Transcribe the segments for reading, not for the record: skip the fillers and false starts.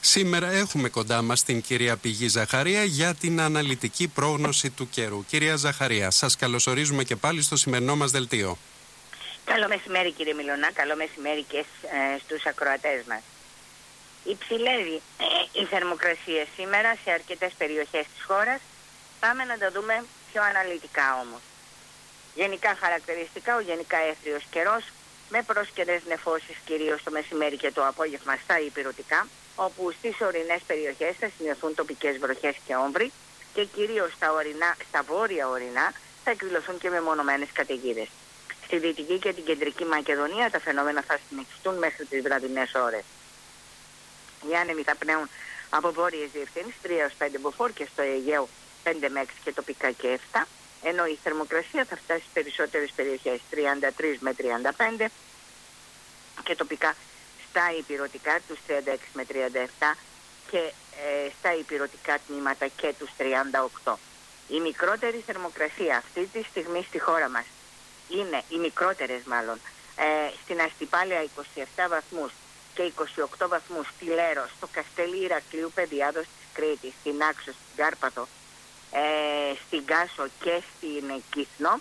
Σήμερα έχουμε κοντά μας την κυρία Πηγή Ζαχαρία για την αναλυτική πρόγνωση του καιρού. Κυρία Ζαχαρία, σας καλωσορίζουμε και πάλι στο σημερινό μας δελτίο. Καλό μεσημέρι κύριε Μιλωνά, καλό μεσημέρι και στους ακροατές μας. Υψηλεύει η θερμοκρασία σήμερα σε αρκετές περιοχές της χώρας. Πάμε να τα δούμε πιο αναλυτικά όμως. Γενικά χαρακτηριστικά, ο γενικά έθριος καιρός με πρόσκαιρες νεφώσεις κυρίως το μεσημέρι και το απόγευμα στα ηπειρωτικά, όπου στις ορεινές περιοχές θα σημειωθούν τοπικές βροχές και όμβροι και κυρίως στα βόρεια ορεινά θα εκδηλωθούν και μεμονωμένες καταιγίδες. Στη Δυτική και την Κεντρική Μακεδονία τα φαινόμενα θα συνεχιστούν μέχρι τις βραδινές ώρες. Οι άνεμοι θα πνέουν από βόρειες διευθύνσεις 3-5 μποφόρ και στο Αιγαίο 5 με 6 και τοπικά και 7, ενώ η θερμοκρασία θα φτάσει στις περισσότερες περιοχές 33 με 35 και τοπικά στα ηπειρωτικά τους 36 με 37 και στα ηπειρωτικά τμήματα και τους 38. Η μικρότερη θερμοκρασία αυτή τη στιγμή στη χώρα μας είναι, οι μικρότερες μάλλον, στην Αστυπάλαια 27 βαθμούς και 28 βαθμούς στη Λέρο, στο Καστέλι Ηρακλείου Πεδιάδος της Κρήτης, στην Άξο, στην Κάρπαθο, στην Κάσο και στην Κύθνο,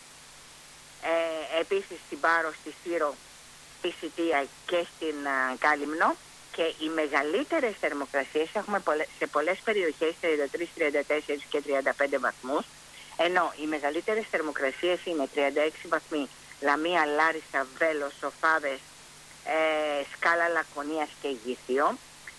επίσης στην Πάρο, στη Σύρο, στη Σιτία και στην Κάλυμνο, και οι μεγαλύτερες θερμοκρασίες έχουμε σε πολλές περιοχές 33, 34 και 35 βαθμούς, ενώ οι μεγαλύτερες θερμοκρασίες είναι 36 βαθμοί Λαμία, Λάρισα, Βέλος, Σοφάδες, Σκάλα Λακωνίας και Γήθιο,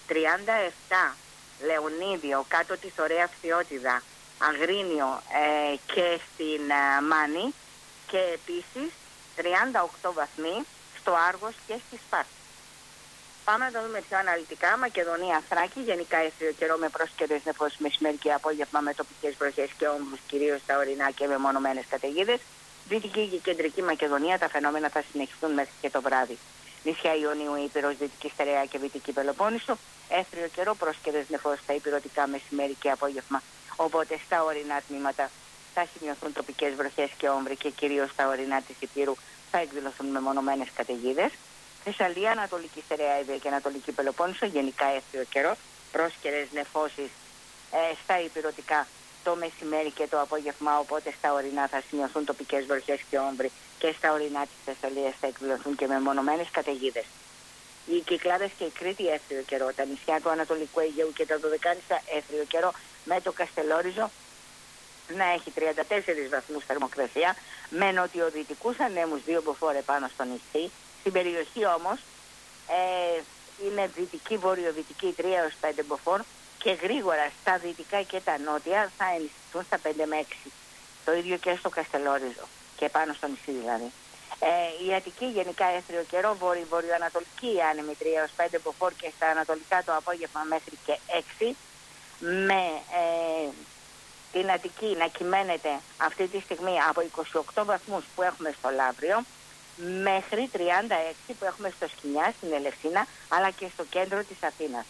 37 Λεωνίδιο, κάτω τη Θωρέα Φθιώτιδα, Αγρίνιο και στην Μάνη, και επίσης 38 βαθμοί στο Άργος και στη Σπάρτη. Πάμε να το δούμε πιο αναλυτικά. Μακεδονία, Θράκη, γενικά έθριο καιρό με πρόσκαιρες νεφώσεις μεσημέρι και απόγευμα με τοπικές βροχές και όμβρους κυρίως στα ορεινά και μεμονωμένες καταιγίδες. Δυτική και Κεντρική Μακεδονία τα φαινόμενα θα συνεχιστούν μέχρι και το βράδυ. Νησιά Ιωνίου, Ήπειρος, Δυτική Στερεά και Δυτική Πελοπόννησο, έθριο καιρό, πρόσκαιρες νεφώσεις στα ηπειρωτικά μεσημέρι και απόγευμα. Οπότε στα ορεινά τμήματα θα σημειωθούν τοπικές βροχές και όμβροι και κυρίως στα ορεινά της Υπήρου θα εκδηλωθούν μεμονωμένες καταιγίδες. Θεσσαλία, Ανατολική Στερεά, Ιδία και Ανατολική Πελοπόννησο, γενικά έθριο καιρό, πρόσκαιρες νεφώσεις στα ηπειρωτικά το μεσημέρι και το απόγευμα, οπότε στα ορεινά θα σημειωθούν τοπικές βροχές και όμβροι και στα ορεινά της Θεσσαλίας θα εκδηλωθούν και μεμονωμένες καταιγίδες. Οι Κυκλάδες και η Κρήτη έθριο καιρό, τα νησιά του Ανατολικού Αιγαίου και τα Δωδεκάνησα έθριο καιρό, με το Καστελόριζο να έχει 34 βαθμούς θερμοκρασία με νοτιοδυτικούς ανέμους 2 μποφόρ επάνω στο νησί. Στην περιοχή όμως είναι δυτική, βορειοδυτική 3-5 μποφόρ και γρήγορα στα δυτικά και τα νότια θα ενισχυθούν στα 5 με 6. Το ίδιο και στο Καστελόριζο και πάνω στο νησί δηλαδή. Η Αττική γενικά έθριο καιρό, βορειοανατολική άνεμη 3-5 μποφόρ και στα ανατολικά το απόγευμα μέχρι και 6, με την Αττική να κυμαίνεται αυτή τη στιγμή από 28 βαθμούς που έχουμε στο Λαύριο μέχρι 36 που έχουμε στο Σκηνιά, στην Ελευσίνα, αλλά και στο κέντρο της Αθήνας.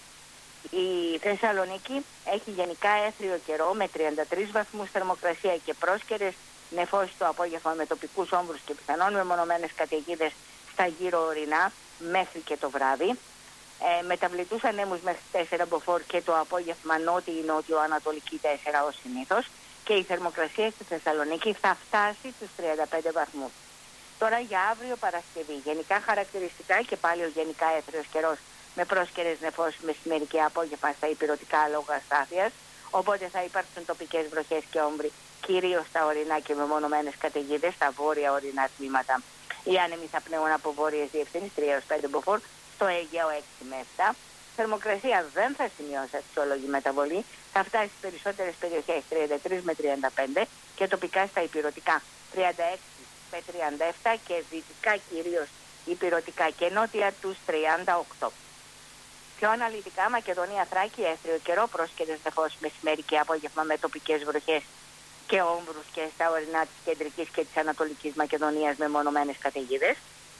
Η Θεσσαλονίκη έχει γενικά έθριο καιρό με 33 βαθμούς θερμοκρασία και πρόσκαιρες νεφώσεις το απόγευμα με τοπικούς όμβρους και πιθανόν μεμονωμένες καταιγίδες στα γύρω ορεινά μέχρι και το βράδυ. Μεταβλητούς ανέμους μέχρι 4 μποφόρ και το απόγευμα νότιο-ανατολική 4 ως συνήθως, και η θερμοκρασία στη Θεσσαλονίκη θα φτάσει στους 35 βαθμούς. Τώρα για αύριο Παρασκευή, γενικά χαρακτηριστικά και πάλι ο γενικά έθριος καιρός με πρόσκαιρες νεφώσεις μεσημέρι και απόγευμα στα ηπειρωτικά λόγω αστάθειας, οπότε θα υπάρξουν τοπικές βροχές και όμβροι κυρίως στα ορεινά και μεμονωμένες καταιγίδες στα βόρεια ορεινά τμήματα. Οι άνεμοι θα πνέουν από βόρειες διευθύνσεις 3-5 μποφόρ, στο Αιγαίο 6 με 7. Θερμοκρασία δεν θα σημειώσει αξιόλογη μεταβολή, θα φτάσει στις περισσότερες περιοχές 33 με 35 και τοπικά στα ηπειρωτικά 36 με 37 και δυτικά κυρίως ηπειρωτικά και νότια τους 38. Πιο αναλυτικά, Μακεδονία, Θράκη, έθριο καιρό, πρόσκαιρες νεφώσεις μεσημέρι και απόγευμα με τοπικές βροχές και όμβρους και στα ορεινά της Κεντρικής και της Ανατολικής Μακεδονίας με μονομένες καταιγίδες.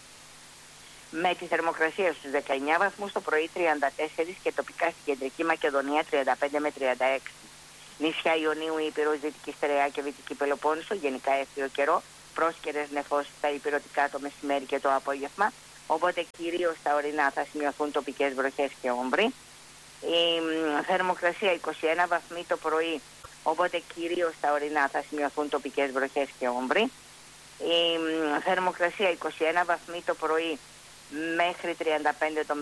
Με τη θερμοκρασία στους 19 βαθμούς, το πρωί 34 και τοπικά στην Κεντρική Μακεδονία 35 με 36. Νησιά Ιωνίου, Ήπειρος, Δυτική Στερεά και Δυτική Πελοπόννησο, γενικά έθριο καιρό, πρόσκαιρες νεφώσεις στα ηπειρωτικά το μεσημέρι και το απόγευμα, οπότε κυρίως στα ορεινά θα σημειωθούν τοπικές βροχές και όμβροι. Η θερμοκρασία 21 βαθμοί το πρωί, οπότε κυρίως στα ορεινά θα σημειωθούν τοπικές βροχές και όμβροι. Η θερμοκρασία 21 βαθμοί το πρωί μέχρι 35 το